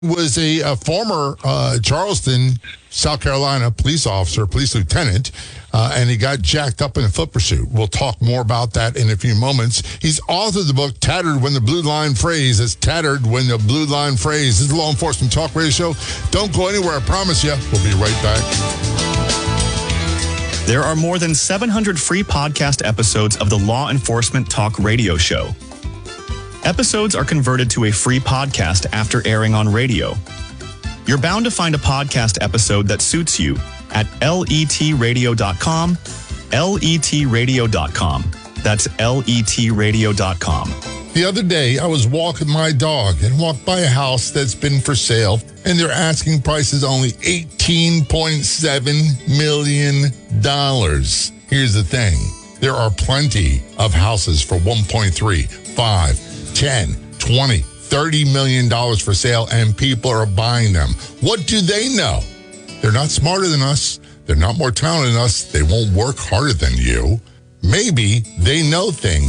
Was a former Charleston, South Carolina police officer, police lieutenant, and he got jacked up in a foot pursuit. We'll talk more about that in a few moments. He's authored the book, Tattered When the Blue Line Phrase. It's Tattered When the Blue Line Phrase. This is the Law Enforcement Talk Radio Show. Don't go anywhere, I promise you. We'll be right back. There are more than 700 free podcast episodes of the Law Enforcement Talk Radio Show. Episodes are converted to a free podcast after airing on radio. You're bound to find a podcast episode that suits you at letradio.com, letradio.com. That's letradio.com. The other day, I was walking my dog and walked by a house that's been for sale, and their asking price is only $18.7 million. Here's the thing. There are plenty of houses for 1.3, 5, 10, 20, $30 million for sale, and people are buying them. What do they know? They're not smarter than us. They're not more talented than us. They won't work harder than you. Maybe they know things